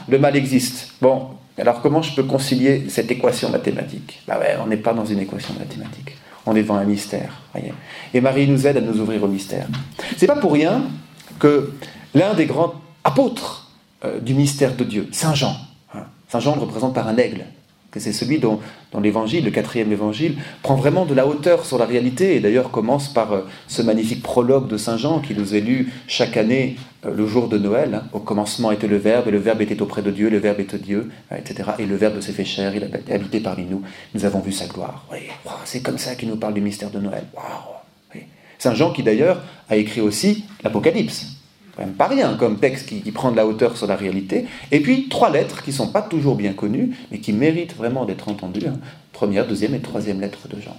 le mal existe. Bon, alors comment je peux concilier cette équation mathématique ? On n'est pas dans une équation mathématique. On est devant un mystère. Voyez. Et Marie nous aide à nous ouvrir au mystère. C'est pas pour rien que l'un des grands apôtres du mystère de Dieu, Saint Jean. Saint Jean le représente par un aigle, que c'est celui dont l'évangile, le 4e évangile, prend vraiment de la hauteur sur la réalité, et d'ailleurs commence par ce magnifique prologue de Saint Jean qui nous est lu chaque année le jour de Noël. Au commencement était le Verbe, et le Verbe était auprès de Dieu, le Verbe était Dieu, etc. Et le Verbe s'est fait chair, il a habité parmi nous, nous avons vu sa gloire. Oui, c'est comme ça qu'il nous parle du mystère de Noël. Oui. Saint Jean qui d'ailleurs a écrit aussi l'Apocalypse. Quand même pas rien comme texte qui prend de la hauteur sur la réalité. Et puis 3 lettres qui ne sont pas toujours bien connues, mais qui méritent vraiment d'être entendues. Première, deuxième et troisième lettre de Jean.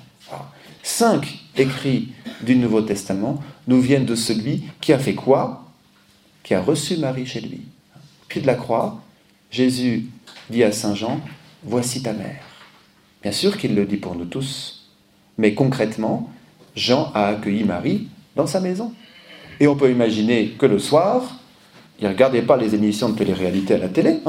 5 écrits du Nouveau Testament nous viennent de celui qui a fait quoi ? Qui a reçu Marie chez lui. Au pied de la croix, Jésus dit à Saint Jean, « Voici ta mère ». Bien sûr qu'il le dit pour nous tous, mais concrètement, Jean a accueilli Marie dans sa maison. Et on peut imaginer que le soir, il ne regardait pas les émissions de télé-réalité à la télé,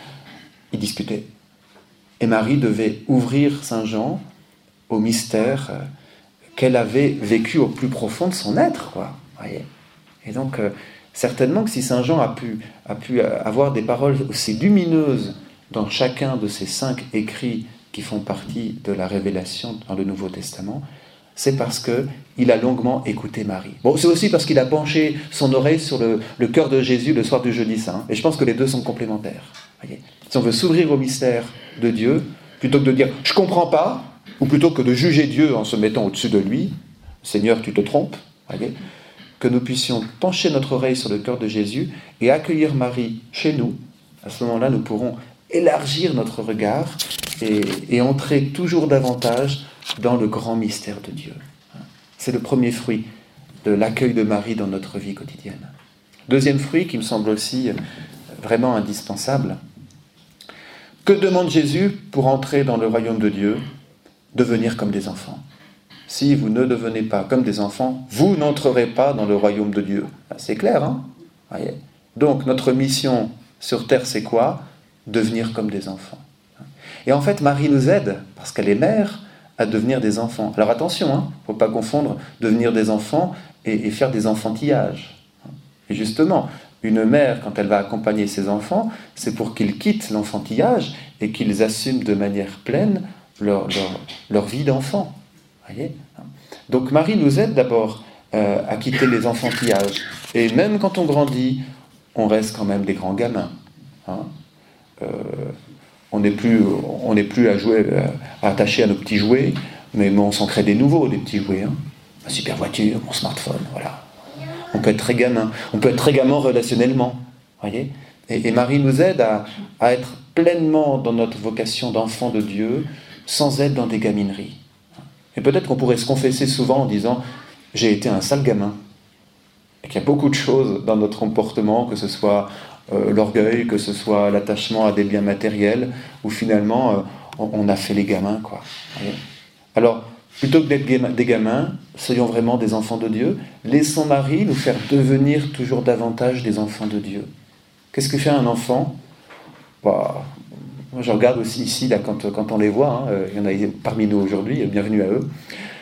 il discutait. Et Marie devait ouvrir Saint Jean au mystère qu'elle avait vécu au plus profond de son être, voyez. Et donc, certainement que si Saint Jean a pu avoir des paroles aussi lumineuses dans chacun de ces 5 écrits qui font partie de la révélation dans le Nouveau Testament, c'est parce qu'il a longuement écouté Marie. Bon, c'est aussi parce qu'il a penché son oreille sur le cœur de Jésus le soir du jeudi saint. Et je pense que les deux sont complémentaires. Voyez. Si on veut s'ouvrir au mystère de Dieu, plutôt que de dire « je ne comprends pas », ou plutôt que de juger Dieu en se mettant au-dessus de lui, « Seigneur, tu te trompes », voyez, que nous puissions pencher notre oreille sur le cœur de Jésus et accueillir Marie chez nous. À ce moment-là, nous pourrons élargir notre regard et entrer toujours davantage dans le grand mystère de Dieu. C'est le premier fruit de l'accueil de Marie dans notre vie quotidienne. Deuxième fruit qui me semble aussi vraiment indispensable. Que demande Jésus pour entrer dans le royaume de Dieu ? Devenir comme des enfants. Si vous ne devenez pas comme des enfants, vous n'entrerez pas dans le royaume de Dieu. C'est clair, Voyez. Donc notre mission sur terre, c'est quoi ? Devenir comme des enfants. Et en fait, Marie nous aide, parce qu'elle est mère, à devenir des enfants. Alors attention, il ne faut pas confondre devenir des enfants et faire des enfantillages. Et justement, une mère, quand elle va accompagner ses enfants, c'est pour qu'ils quittent l'enfantillage et qu'ils assument de manière pleine leur vie d'enfant. Voyez ? Donc Marie nous aide d'abord à quitter les enfantillages. Et même quand on grandit, on reste quand même des grands gamins. On n'est plus à jouer, à attacher à nos petits jouets, mais on s'en crée des nouveaux, des petits jouets. Ma super voiture, mon smartphone, voilà. On peut être très gamin. On peut être très gamin relationnellement. Voyez ? Et Marie nous aide à être pleinement dans notre vocation d'enfant de Dieu, sans être dans des gamineries. Et peut-être qu'on pourrait se confesser souvent en disant « j'ai été un sale gamin ». Et qu'il y a beaucoup de choses dans notre comportement, que ce soit l'orgueil, que ce soit l'attachement à des biens matériels, où finalement on a fait les gamins, Voyez ? Alors, plutôt que d'être des gamins, soyons vraiment des enfants de Dieu. Laissons Marie nous faire devenir toujours davantage des enfants de Dieu. Qu'est-ce que fait un enfant ? Moi, je regarde aussi ici, là, quand on les voit, il y en a parmi nous aujourd'hui, bienvenue à eux.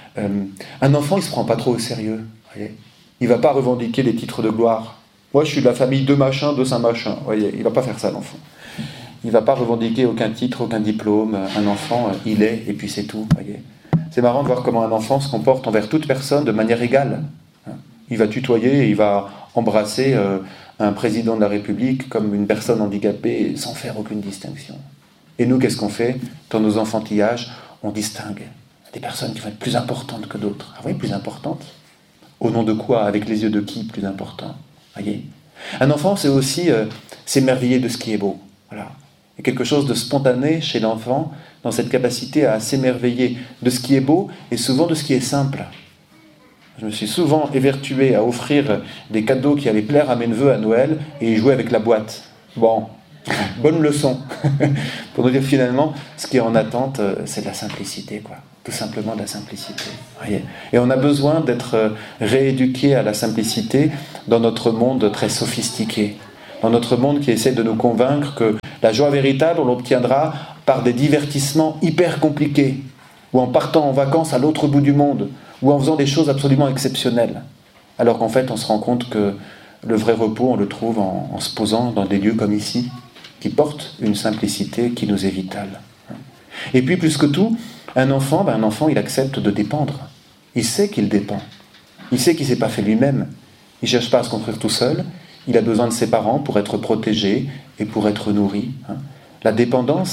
Un enfant, il ne se prend pas trop au sérieux. Voyez ? Il ne va pas revendiquer des titres de gloire. Moi, je suis de la famille de machin, de Saint-Machin. Voyez, il ne va pas faire ça, l'enfant. Il ne va pas revendiquer aucun titre, aucun diplôme. Un enfant, il est, et puis c'est tout. Voyez. C'est marrant de voir comment un enfant se comporte envers toute personne de manière égale. Il va tutoyer, il va embrasser un président de la République comme une personne handicapée sans faire aucune distinction. Et nous, qu'est-ce qu'on fait ? Dans nos enfantillages, on distingue des personnes qui vont être plus importantes que d'autres. Ah oui, plus importantes ? Au nom de quoi ? Avec les yeux de qui plus important ? Voyez ? Un enfant, c'est aussi s'émerveiller de ce qui est beau. Voilà. Il y a quelque chose de spontané chez l'enfant dans cette capacité à s'émerveiller de ce qui est beau et souvent de ce qui est simple. Je me suis souvent évertué à offrir des cadeaux qui allaient plaire à mes neveux à Noël et y jouer avec la boîte. Bon, bonne leçon. Pour nous dire finalement, ce qui est en attente, c'est de la simplicité, Tout simplement de la simplicité. Voyez. Et on a besoin d'être rééduqué à la simplicité dans notre monde très sophistiqué. Dans notre monde qui essaie de nous convaincre que La joie véritable, on l'obtiendra par des divertissements hyper compliqués, ou en partant en vacances à l'autre bout du monde, ou en faisant des choses absolument exceptionnelles. Alors qu'en fait, on se rend compte que le vrai repos, on le trouve en se posant dans des lieux comme ici, qui portent une simplicité qui nous est vitale. Et puis, plus que tout, un enfant, il accepte de dépendre. Il sait qu'il dépend. Il sait qu'il ne s'est pas fait lui-même. Il ne cherche pas à se construire tout seul. Il a besoin de ses parents pour être protégé et pour être nourri. La dépendance,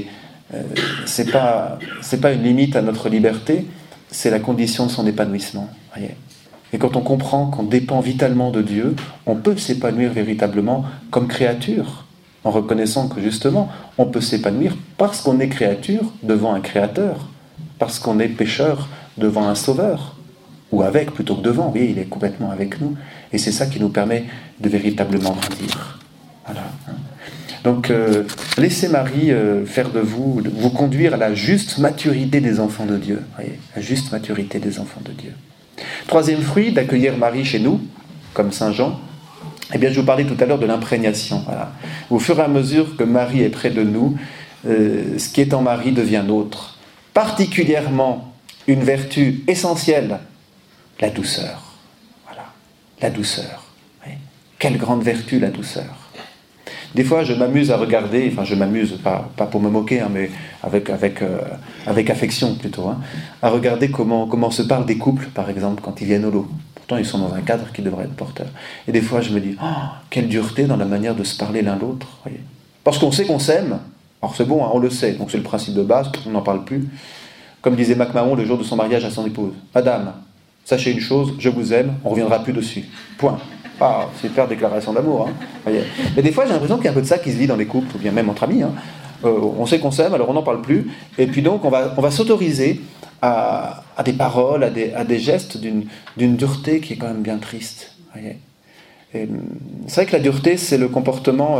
c'est pas une limite à notre liberté, c'est la condition de son épanouissement. Voyez. Et quand on comprend qu'on dépend vitalement de Dieu, on peut s'épanouir véritablement comme créature, en reconnaissant que justement, on peut s'épanouir parce qu'on est créature devant un créateur, parce qu'on est pécheur devant un sauveur, ou avec plutôt que devant, oui, il est complètement avec nous, et c'est ça qui nous permet de véritablement grandir. Voilà. Donc, laissez Marie faire de vous conduire à la juste maturité des enfants de Dieu. Voyez, la juste maturité des enfants de Dieu. Troisième fruit, d'accueillir Marie chez nous, comme Saint Jean. Eh bien, je vous parlais tout à l'heure de l'imprégnation. Voilà. Au fur et à mesure que Marie est près de nous, ce qui est en Marie devient nôtre. Particulièrement une vertu essentielle, la douceur. Voilà, la douceur. Oui. Quelle grande vertu, la douceur. Des fois, je m'amuse à regarder, enfin je m'amuse, pas pour me moquer, mais avec affection plutôt, à regarder comment se parlent des couples, par exemple, quand ils viennent au lot. Pourtant, ils sont dans un cadre qui devrait être porteur. Et des fois, je me dis, quelle dureté dans la manière de se parler l'un l'autre. Voyez. Parce qu'on sait qu'on s'aime. Alors c'est bon, on le sait, donc c'est le principe de base, on n'en parle plus. Comme disait MacMahon le jour de son mariage à son épouse. Madame, sachez une chose, je vous aime, on ne reviendra plus dessus. Point. Ah, super déclaration d'amour. Voyez. Mais des fois, j'ai l'impression qu'il y a un peu de ça qui se vit dans les couples, ou bien même entre amis. On sait qu'on s'aime, alors on n'en parle plus. Et puis donc, on va s'autoriser à des paroles, à des gestes d'une dureté qui est quand même bien triste. Voyez. Et, c'est vrai que la dureté, c'est le comportement,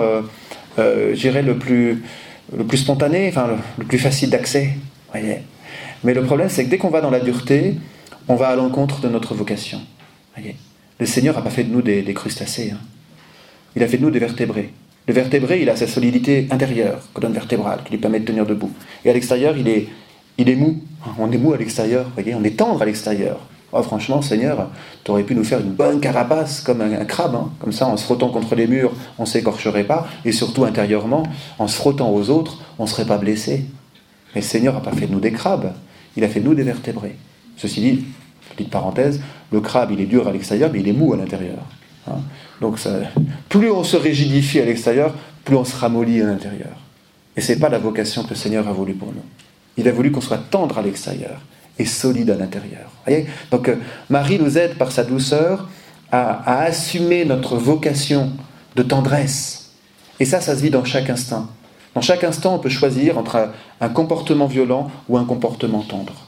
je dirais, le plus spontané, enfin, le plus facile d'accès. Voyez. Mais le problème, c'est que dès qu'on va dans la dureté, on va à l'encontre de notre vocation. Voyez. Le Seigneur n'a pas fait de nous des crustacés. Il a fait de nous des vertébrés. Le vertébré, il a sa solidité intérieure, colonne vertébrale, qui lui permet de tenir debout. Et à l'extérieur, il est mou. On est mou à l'extérieur, voyez, on est tendre à l'extérieur. Oh, franchement, Seigneur, tu aurais pu nous faire une bonne carapace, comme un crabe. Comme ça, en se frottant contre les murs, on ne s'écorcherait pas. Et surtout, intérieurement, en se frottant aux autres, on ne serait pas blessé. Mais le Seigneur n'a pas fait de nous des crabes. Il a fait de nous des vertébrés. Ceci dit, petite parenthèse, le crabe, il est dur à l'extérieur, mais il est mou à l'intérieur. Donc, plus on se rigidifie à l'extérieur, plus on se ramollit à l'intérieur. Et ce n'est pas la vocation que le Seigneur a voulu pour nous. Il a voulu qu'on soit tendre à l'extérieur et solide à l'intérieur. Voyez ? Donc, Marie nous aide par sa douceur à assumer notre vocation de tendresse. Et ça se vit dans chaque instant. Dans chaque instant, on peut choisir entre un comportement violent ou un comportement tendre.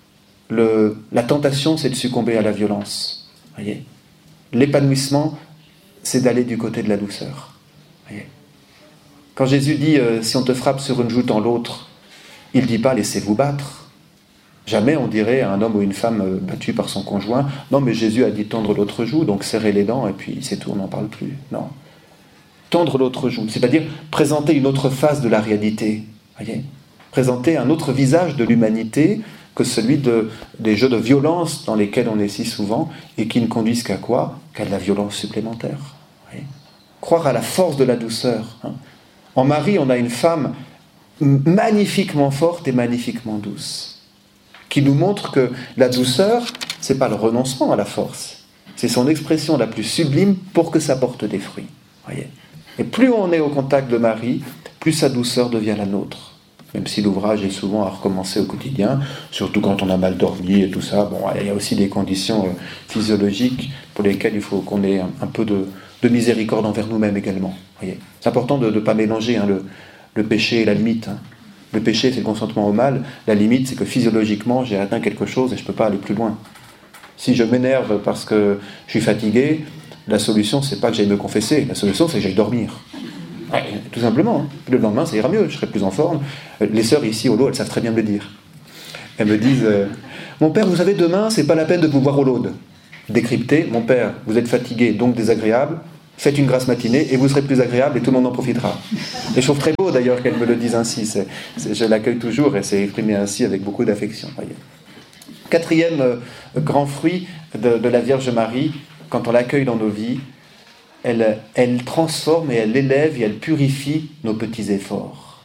La tentation, c'est de succomber à la violence. Voyez ? L'épanouissement, c'est d'aller du côté de la douceur. Voyez ? Quand Jésus dit « si on te frappe sur une joue, tends l'autre », il ne dit pas « laissez-vous battre ». Jamais on dirait à un homme ou une femme battu par son conjoint « non, mais Jésus a dit tendre l'autre joue, donc serrez les dents et puis c'est tout, on n'en parle plus ». Non. Tendre l'autre joue, c'est-à-dire présenter une autre face de la réalité. Voyez ? Présenter un autre visage de l'humanité que celui des jeux de violence dans lesquels on est si souvent et qui ne conduisent qu'à quoi ? Qu'à de la violence supplémentaire. Voyez ? Croire à la force de la douceur. En Marie, on a une femme magnifiquement forte et magnifiquement douce, qui nous montre que la douceur, c'est pas le renoncement à la force, c'est son expression la plus sublime pour que ça porte des fruits. Voyez ? Et plus on est au contact de Marie, plus sa douceur devient la nôtre. Même si l'ouvrage est souvent à recommencer au quotidien, surtout quand on a mal dormi et tout ça. Bon, il y a aussi des conditions physiologiques pour lesquelles il faut qu'on ait un peu de miséricorde envers nous-mêmes également. Voyez. C'est important de ne pas mélanger le péché et la limite. Le péché, c'est le consentement au mal. La limite, c'est que physiologiquement, j'ai atteint quelque chose et je ne peux pas aller plus loin. Si je m'énerve parce que je suis fatigué, la solution, c'est pas que j'aille me confesser. La solution, c'est que j'aille dormir. Ouais, tout simplement. Le lendemain, ça ira mieux, je serai plus en forme. Les sœurs ici au lot, elles savent très bien me le dire. Elles me disent mon père, vous savez, demain, c'est pas la peine de vous voir au laude. Décrypter, mon père, vous êtes fatigué, donc désagréable. faites une grasse matinée et vous serez plus agréable et tout le monde en profitera. Et je trouve très beau d'ailleurs qu'elle me le dise ainsi. Je l'accueille toujours et c'est exprimé ainsi avec beaucoup d'affection. Voyez. Quatrième grand fruit de la Vierge Marie, quand on l'accueille dans nos vies, elle transforme et elle élève et elle purifie nos petits efforts.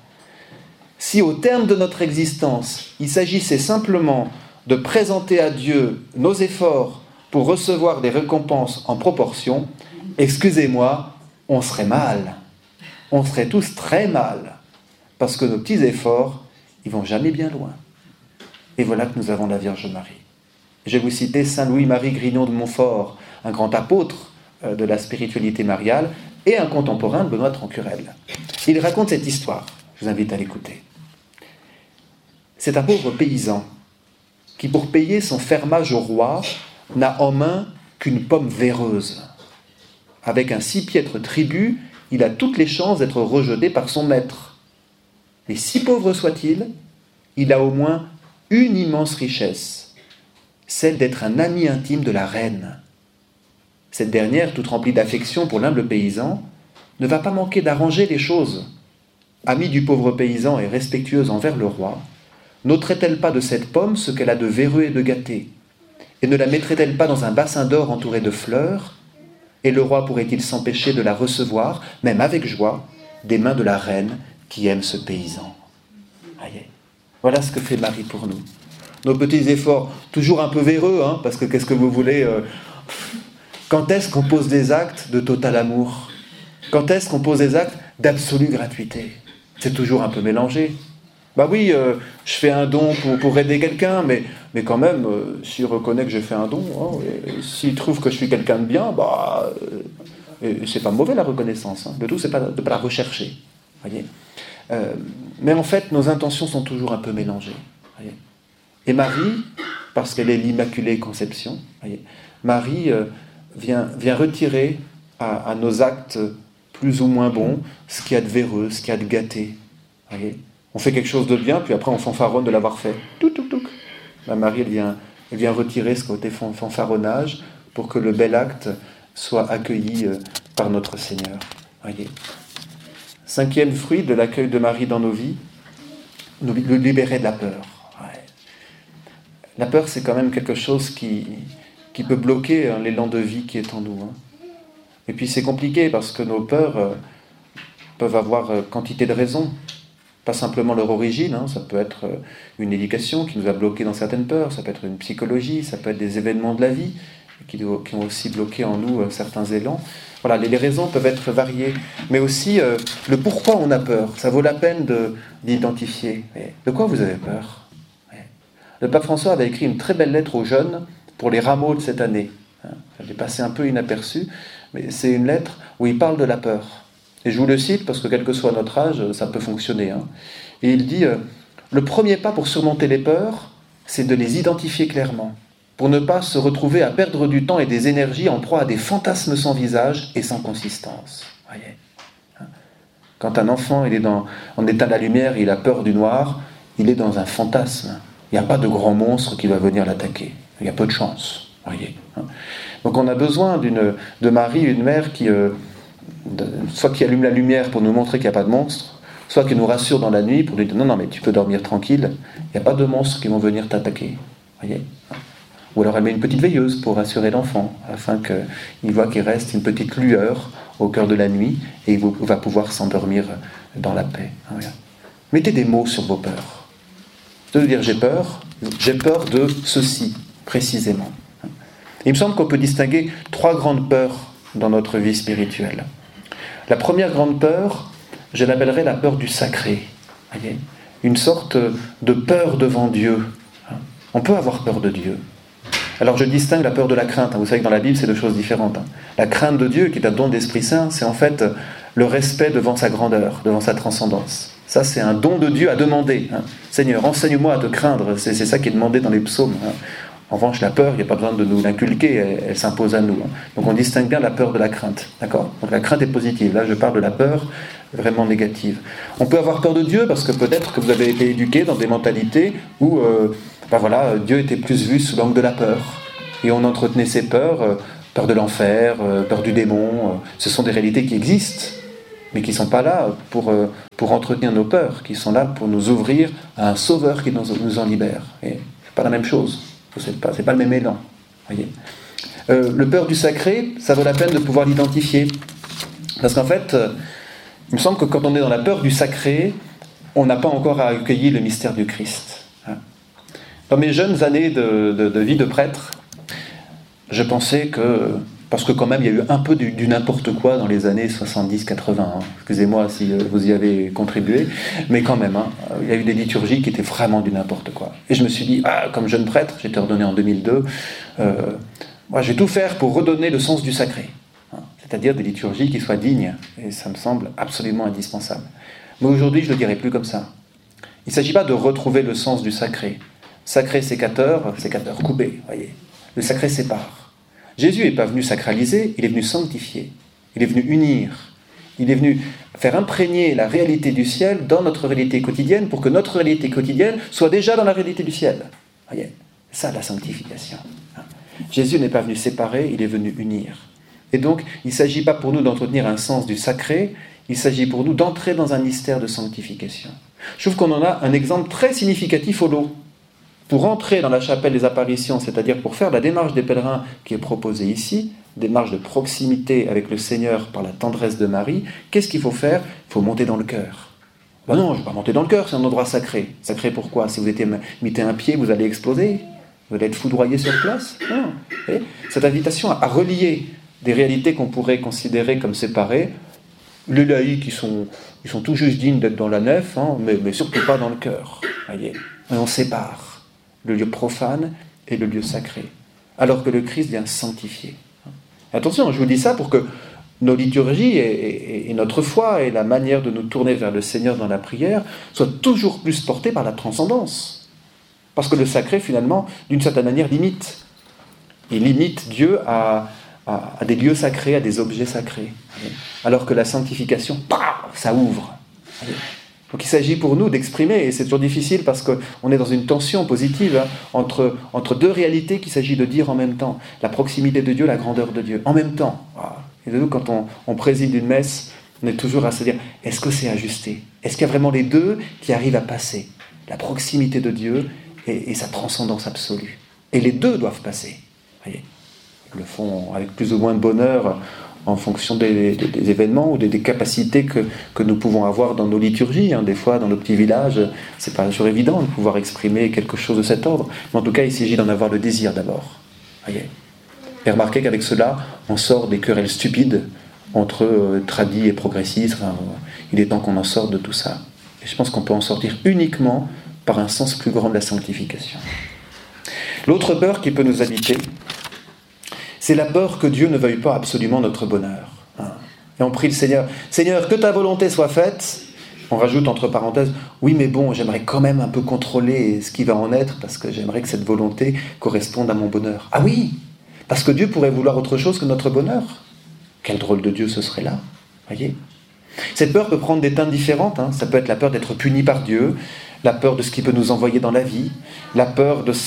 Si au terme de notre existence, il s'agissait simplement de présenter à Dieu nos efforts pour recevoir des récompenses en proportion, excusez-moi, on serait mal. On serait tous très mal. Parce que nos petits efforts, ils vont jamais bien loin. Et voilà que nous avons la Vierge Marie. Je vais vous citer Saint Louis-Marie Grignon de Montfort, un grand apôtre de la spiritualité mariale et un contemporain de Benoît Trancurel. Il raconte cette histoire. Je vous invite à l'écouter. C'est un pauvre paysan qui, pour payer son fermage au roi, n'a en main qu'une pomme véreuse. Avec un si piètre tribut, il a toutes les chances d'être rejeté par son maître. Et si pauvre soit-il, il a au moins une immense richesse, celle d'être un ami intime de la reine. Cette dernière, toute remplie d'affection pour l'humble paysan, ne va pas manquer d'arranger les choses. Amie du pauvre paysan et respectueuse envers le roi, n'ôterait-elle pas de cette pomme ce qu'elle a de véreux et de gâté? Et ne la mettrait-elle pas dans un bassin d'or entouré de fleurs? Et le roi pourrait-il s'empêcher de la recevoir, même avec joie, des mains de la reine qui aime ce paysan? Voyez. Voilà ce que fait Marie pour nous. Nos petits efforts, toujours un peu véreux, parce que qu'est-ce que vous voulez Quand est-ce qu'on pose des actes de total amour? Quand est-ce qu'on pose des actes d'absolue gratuité? C'est toujours un peu mélangé. Bah oui, je fais un don pour aider quelqu'un, mais quand même, s'il reconnaît que j'ai fait un don, s'il trouve que je suis quelqu'un de bien, c'est pas mauvais la reconnaissance. Le tout, c'est pas de pas la rechercher. Voyez. Mais en fait, nos intentions sont toujours un peu mélangées. Voyez. Et Marie, parce qu'elle est l'Immaculée Conception, voyez, Marie vient retirer à nos actes plus ou moins bons ce qu'il y a de véreux, ce qu'il y a de gâté. Voyez. On fait quelque chose de bien, puis après on fanfaronne de l'avoir fait. La Marie, elle vient retirer ce côté fanfaronnage pour que le bel acte soit accueilli par notre Seigneur. Voyez. Cinquième fruit de l'accueil de Marie dans nos vies, nous libérer de la peur. Ouais. La peur, c'est quand même quelque chose qui peut bloquer l'élan de vie qui est en nous. Et puis c'est compliqué parce que nos peurs peuvent avoir quantité de raisons. Pas simplement leur origine, ça peut être une éducation qui nous a bloqués dans certaines peurs, ça peut être une psychologie, ça peut être des événements de la vie qui ont aussi bloqué en nous certains élans. Voilà, les raisons peuvent être variées, mais aussi le pourquoi on a peur. Ça vaut la peine d'identifier. De quoi vous avez peur? Le pape François avait écrit une très belle lettre aux jeunes pour les rameaux de cette année. Elle est passée un peu inaperçue, mais c'est une lettre où il parle de la peur. Et je vous le cite parce que quel que soit notre âge, ça peut fonctionner. Et il dit, le premier pas pour surmonter les peurs, c'est de les identifier clairement, pour ne pas se retrouver à perdre du temps et des énergies en proie à des fantasmes sans visage et sans consistance. Voyez. Quand un enfant il est en état de la lumière, il a peur du noir, il est dans un fantasme. Il n'y a pas de grand monstre qui va venir l'attaquer. Il y a peu de chance. Voyez. Donc on a besoin de Marie, une mère qui... soit qui allume la lumière pour nous montrer qu'il n'y a pas de monstre, soit qui nous rassure dans la nuit pour nous dire non mais tu peux dormir tranquille, il n'y a pas de monstres qui vont venir t'attaquer. Voyez. Ou alors elle met une petite veilleuse pour rassurer l'enfant, afin qu'il voit qu'il reste une petite lueur au cœur de la nuit et il va pouvoir s'endormir dans la paix. Mettez des mots sur vos peurs. De dire j'ai peur de ceci, précisément. Il me semble qu'on peut distinguer 3 grandes peurs dans notre vie spirituelle. La première grande peur, je l'appellerais la peur du sacré. Voyez, une sorte de peur devant Dieu. On peut avoir peur de Dieu. Alors je distingue la peur de la crainte. Vous savez que dans la Bible, c'est 2 choses différentes. La crainte de Dieu, qui est un don de l'Esprit Saint, c'est en fait le respect devant sa grandeur, devant sa transcendance. Ça, c'est un don de Dieu à demander. Seigneur, enseigne-moi à te craindre. C'est ça qui est demandé dans les psaumes. En revanche, la peur, il n'y a pas besoin de nous l'inculquer, elle s'impose à nous. Donc on distingue bien la peur de la crainte. D'accord ? Donc la crainte est positive. Là, je parle de la peur vraiment négative. On peut avoir peur de Dieu parce que peut-être que vous avez été éduqué dans des mentalités où Dieu était plus vu sous l'angle de la peur. Et on entretenait ces peurs Peur de l'enfer, peur du démon, ce sont des réalités qui existent, mais qui ne sont pas là pour entretenir nos peurs, qui sont là pour nous ouvrir à un sauveur qui nous en libère. Et c'est pas la même chose, c'est pas le même élan. Voyez. Le peur du sacré, ça vaut la peine de pouvoir l'identifier. Parce qu'en fait, il me semble que quand on est dans la peur du sacré, on n'a pas encore accueilli le mystère du Christ. Dans mes jeunes années de vie de prêtre, je pensais que, parce que quand même il y a eu un peu du n'importe quoi dans les années 70-80, excusez-moi si vous y avez contribué, mais quand même, il y a eu des liturgies qui étaient vraiment du n'importe quoi. Et je me suis dit, comme jeune prêtre, j'étais ordonné en 2002, moi je vais tout faire pour redonner le sens du sacré, c'est-à-dire des liturgies qui soient dignes, et ça me semble absolument indispensable. Mais aujourd'hui je ne le dirai plus comme ça. Il ne s'agit pas de retrouver le sens du sacré. Sacré sécateur coupé, voyez. Le sacré sépare. Jésus n'est pas venu sacraliser, il est venu sanctifier. Il est venu unir. Il est venu faire imprégner la réalité du ciel dans notre réalité quotidienne pour que notre réalité quotidienne soit déjà dans la réalité du ciel. Voyez, c'est ça la sanctification. Jésus n'est pas venu séparer, il est venu unir. Et donc, il ne s'agit pas pour nous d'entretenir un sens du sacré, il s'agit pour nous d'entrer dans un mystère de sanctification. Je trouve qu'on en a un exemple très significatif au lot. Pour entrer dans la chapelle des apparitions, c'est-à-dire pour faire la démarche des pèlerins qui est proposée ici, démarche de proximité avec le Seigneur par la tendresse de Marie, qu'est-ce qu'il faut faire ? Il faut monter dans le cœur. Ben non, je ne vais pas monter dans le cœur, c'est un endroit sacré. Sacré pourquoi ? Si vous mettez un pied, vous allez exploser, vous allez être foudroyé sur place. Non. Et cette invitation à relier des réalités qu'on pourrait considérer comme séparées, les laïcs, ils sont tout juste dignes d'être dans la nef, mais surtout pas dans le cœur. Voyez, et on sépare le lieu profane et le lieu sacré, alors que le Christ vient sanctifier. Attention, je vous dis ça pour que nos liturgies et notre foi et la manière de nous tourner vers le Seigneur dans la prière soient toujours plus portées par la transcendance. Parce que le sacré, finalement, d'une certaine manière, limite. Il limite Dieu à des lieux sacrés, à des objets sacrés. Alors que la sanctification, ça ouvre. Donc il s'agit pour nous d'exprimer, et c'est toujours difficile parce qu'on est dans une tension positive entre deux réalités qu'il s'agit de dire en même temps. La proximité de Dieu, la grandeur de Dieu, en même temps. Et nous, quand on préside une messe, on est toujours à se dire, est-ce que c'est ajusté ? Est-ce qu'il y a vraiment les deux qui arrivent à passer ? La proximité de Dieu et sa transcendance absolue. Et les deux doivent passer. Voyez, ils le font avec plus ou moins de bonheur en fonction des événements ou des capacités que nous pouvons avoir dans nos liturgies. Des fois, dans nos petits villages, c'est pas toujours évident de pouvoir exprimer quelque chose de cet ordre. Mais en tout cas, il s'agit d'en avoir le désir d'abord. Voyez. Et remarquez qu'avec cela, on sort des querelles stupides entre tradis et progressistes. Il est temps qu'on en sorte de tout ça. Et je pense qu'on peut en sortir uniquement par un sens plus grand de la sanctification. L'autre peur qui peut nous habiter, c'est la peur que Dieu ne veuille pas absolument notre bonheur. Et on prie le Seigneur, « Seigneur, que ta volonté soit faite !» On rajoute entre parenthèses, « Oui, mais bon, j'aimerais quand même un peu contrôler ce qui va en être, parce que j'aimerais que cette volonté corresponde à mon bonheur. » Ah oui, parce que Dieu pourrait vouloir autre chose que notre bonheur. Quel drôle de Dieu ce serait là, voyez ? Cette peur peut prendre des teintes différentes. Ça peut être la peur d'être puni par Dieu, la peur de ce qu'il peut nous envoyer dans la vie, la peur de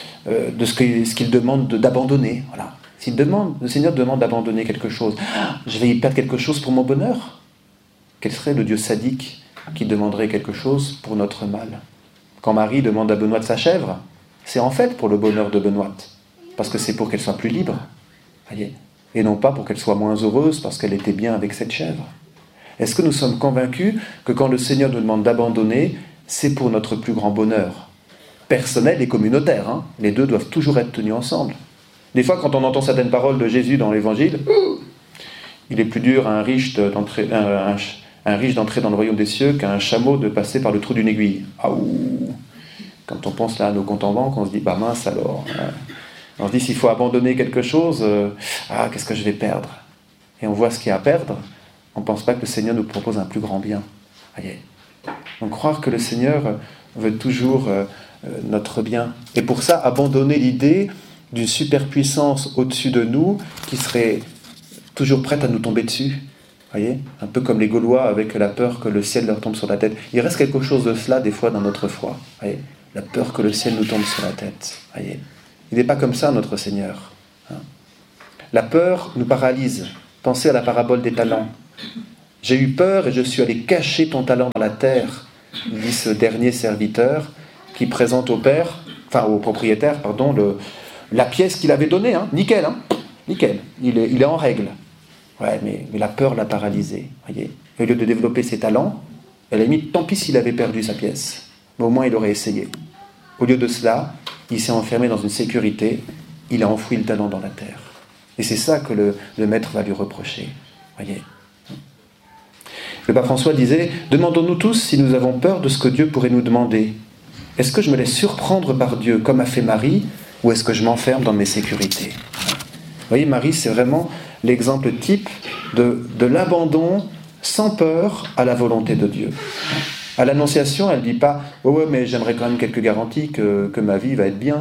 ce qu'il demande d'abandonner. Voilà. Si le Seigneur demande d'abandonner quelque chose, je vais y perdre quelque chose pour mon bonheur. Quel serait le Dieu sadique qui demanderait quelque chose pour notre mal ? Quand Marie demande à Benoît sa chèvre, c'est en fait pour le bonheur de Benoît, parce que c'est pour qu'elle soit plus libre, voyez, et non pas pour qu'elle soit moins heureuse parce qu'elle était bien avec cette chèvre. Est-ce que nous sommes convaincus que quand le Seigneur nous demande d'abandonner, c'est pour notre plus grand bonheur personnel et communautaire, Les deux doivent toujours être tenus ensemble. Des fois, quand on entend certaines paroles de Jésus dans l'Évangile, il est plus dur à un riche d'entrer dans le royaume des cieux qu'à un chameau de passer par le trou d'une aiguille. Quand on pense là à nos comptes en banque, on se dit, mince alors. On se dit, s'il faut abandonner quelque chose, qu'est-ce que je vais perdre ? Et on voit ce qu'il y a à perdre, on ne pense pas que le Seigneur nous propose un plus grand bien. Voyez. Donc croire que le Seigneur veut toujours notre bien. Et pour ça, abandonner l'idée d'une superpuissance au-dessus de nous qui serait toujours prête à nous tomber dessus. Voyez, un peu comme les Gaulois avec la peur que le ciel leur tombe sur la tête. Il reste quelque chose de cela des fois dans notre foi. Voyez, la peur que le ciel nous tombe sur la tête. Voyez, il n'est pas comme ça notre Seigneur. La peur nous paralyse. Pensez à la parabole des talents. J'ai eu peur et je suis allé cacher ton talent dans la terre, dit ce dernier serviteur qui présente au propriétaire, la pièce qu'il avait donnée. Nickel, nickel. Il est en règle. Ouais, mais la peur l'a paralysé. Voyez. Au lieu de développer ses talents, à la limite, tant pis s'il avait perdu sa pièce. Mais au moins, il aurait essayé. Au lieu de cela, il s'est enfermé dans une sécurité, il a enfoui le talent dans la terre. Et c'est ça que le maître va lui reprocher. Voyez. Le pape François disait « Demandons-nous tous si nous avons peur de ce que Dieu pourrait nous demander. Est-ce que je me laisse surprendre par Dieu comme a fait Marie, ou est-ce que je m'enferme dans mes sécurités ?» Vous voyez, Marie, c'est vraiment l'exemple type de l'abandon sans peur à la volonté de Dieu. À l'Annonciation, elle ne dit pas « Oh ouais, mais j'aimerais quand même quelques garanties que ma vie va être bien. »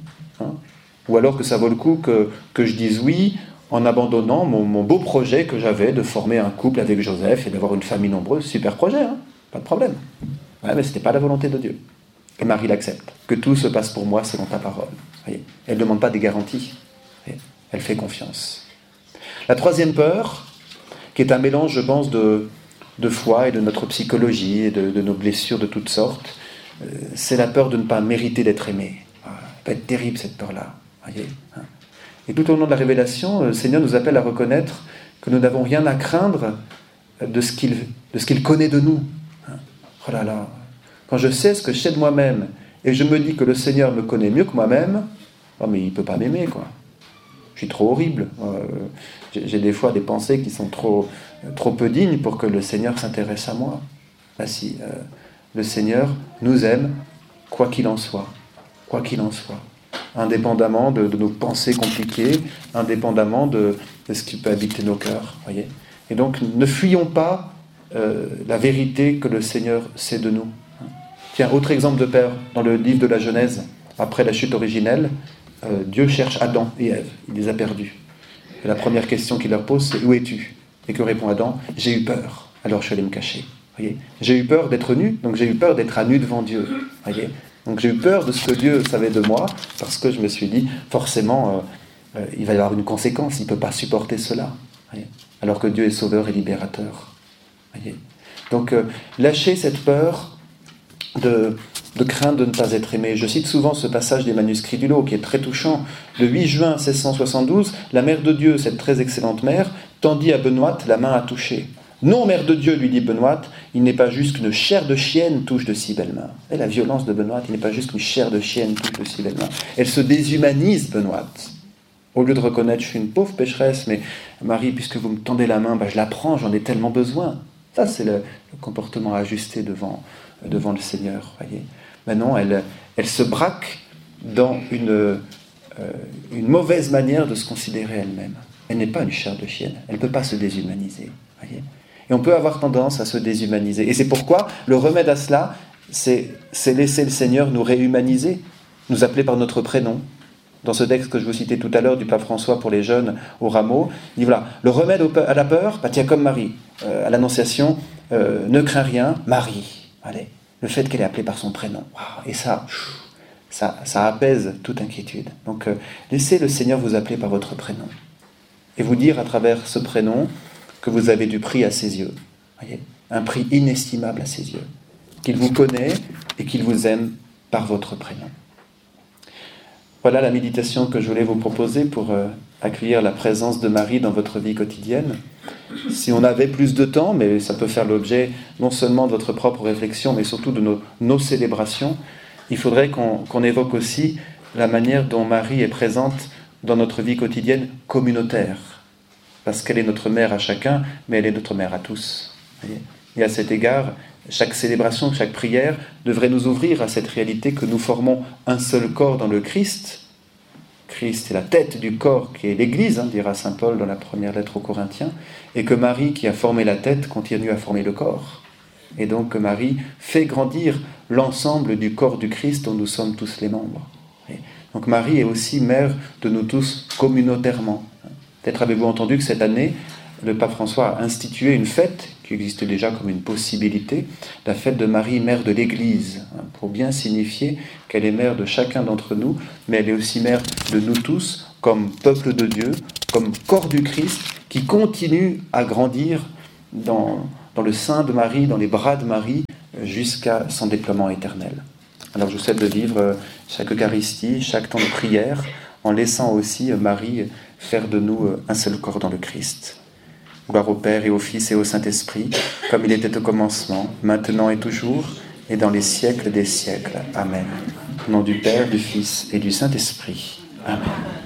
Ou alors que ça vaut le coup que je dise oui en abandonnant mon beau projet que j'avais de former un couple avec Joseph et d'avoir une famille nombreuse. Super projet, pas de problème. Ouais, mais ce n'était pas la volonté de Dieu. Et Marie l'accepte. Que tout se passe pour moi selon ta parole. Voyez, elle ne demande pas des garanties. Voyez, elle fait confiance. La troisième peur, qui est un mélange, je pense, de foi et de notre psychologie et de nos blessures de toutes sortes, c'est la peur de ne pas mériter d'être aimé. Ça peut être terrible, cette peur-là. Voyez. Et tout au long de la révélation, le Seigneur nous appelle à reconnaître que nous n'avons rien à craindre de ce qu'il connaît de nous. Oh là là, quand je sais ce que je sais de moi-même et je me dis que le Seigneur me connaît mieux que moi-même, oh mais il ne peut pas m'aimer, quoi. Je suis trop horrible. J'ai des fois des pensées qui sont trop peu dignes pour que le Seigneur s'intéresse à moi. Ah si, le Seigneur nous aime, quoi qu'il en soit. Quoi qu'il en soit. Indépendamment de nos pensées compliquées, indépendamment de ce qui peut habiter nos cœurs. Voyez. Et donc, ne fuyons pas la vérité que le Seigneur sait de nous. Tiens, autre exemple de peur, dans le livre de la Genèse, après la chute originelle, Dieu cherche Adam et Ève, il les a perdus. Et la première question qu'il leur pose, c'est « Où es-tu » Et que répond Adam ? « J'ai eu peur, alors je suis allé me cacher. » Voyez. J'ai eu peur d'être nu, donc j'ai eu peur d'être à nu devant Dieu. Voyez. Donc j'ai eu peur de ce que Dieu savait de moi, parce que je me suis dit, forcément, il va y avoir une conséquence, il ne peut pas supporter cela. Voyez. Alors que Dieu est sauveur et libérateur. Voyez. Donc lâchez cette peur de crainte de ne pas être aimé. Je cite souvent ce passage des manuscrits du Lot, qui est très touchant. Le 8 juin 1672, la mère de Dieu, cette très excellente mère, tendit à Benoît la main à toucher. « Non, mère de Dieu, lui dit Benoît, il n'est pas juste qu'une chair de chienne touche de si belles mains. » Et la violence de Benoît, il n'est pas juste qu'une chair de chienne touche de si belles mains. Elle se déshumanise, Benoît. Au lieu de reconnaître, je suis une pauvre pécheresse, mais Marie, puisque vous me tendez la main, je la prends, j'en ai tellement besoin. Ça, c'est le comportement ajusté devant le Seigneur. Voyez. Maintenant, elle se braque dans une mauvaise manière de se considérer elle-même. Elle n'est pas une chair de chienne, elle ne peut pas se déshumaniser. Voyez. Et on peut avoir tendance à se déshumaniser. Et c'est pourquoi le remède à cela, c'est laisser le Seigneur nous réhumaniser, nous appeler par notre prénom. Dans ce texte que je vous citais tout à l'heure du pape François pour les jeunes au rameau, il dit voilà, le remède à la peur, tiens, comme Marie, à l'Annonciation, ne crains rien, Marie. Allez, le fait qu'elle est appelée par son prénom. Wow, et ça apaise toute inquiétude. Donc, laissez le Seigneur vous appeler par votre prénom. Et vous dire à travers ce prénom que vous avez du prix à ses yeux. Voyez, un prix inestimable à ses yeux. Qu'il vous connaît et qu'il vous aime par votre prénom. Voilà la méditation que je voulais vous proposer pour accueillir la présence de Marie dans votre vie quotidienne. Si on avait plus de temps, mais ça peut faire l'objet non seulement de votre propre réflexion, mais surtout de nos célébrations, il faudrait qu'on évoque aussi la manière dont Marie est présente dans notre vie quotidienne communautaire. Parce qu'elle est notre mère à chacun, mais elle est notre mère à tous. Voyez. Et à cet égard, chaque célébration, chaque prière devrait nous ouvrir à cette réalité que nous formons un seul corps dans le Christ. Christ est la tête du corps qui est l'Église, dira saint Paul dans la première lettre aux Corinthiens, et que Marie, qui a formé la tête, continue à former le corps. Et donc que Marie fait grandir l'ensemble du corps du Christ dont nous sommes tous les membres. Et donc Marie est aussi mère de nous tous communautairement. Peut-être avez-vous entendu que cette année, le pape François a institué une fête qui existait déjà comme une possibilité, la fête de Marie, mère de l'Église, pour bien signifier qu'elle est mère de chacun d'entre nous, mais elle est aussi mère de nous tous, comme peuple de Dieu, comme corps du Christ qui continue à grandir dans le sein de Marie, dans les bras de Marie, jusqu'à son déploiement éternel. Alors je vous souhaite de vivre chaque Eucharistie, chaque temps de prière, en laissant aussi Marie faire de nous un seul corps dans le Christ. Gloire au Père et au Fils et au Saint-Esprit, comme il était au commencement, maintenant et toujours, et dans les siècles des siècles. Amen. Au nom du Père, du Fils et du Saint-Esprit. Amen.